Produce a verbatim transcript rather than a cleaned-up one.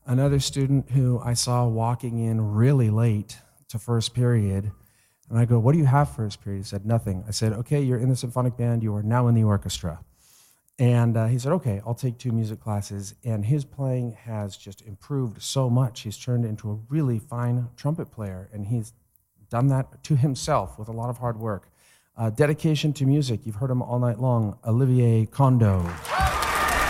Another student who I saw walking in really late to first period, and I go, what do you have first period? He said, nothing. I said, okay, you're in the symphonic band. You are now in the orchestra. And uh, he said, okay, I'll take two music classes. And his playing has just improved so much. He's turned into a really fine trumpet player, and he's done that to himself with a lot of hard work. Uh, dedication to music. You've heard him all night long. Olivier Condo.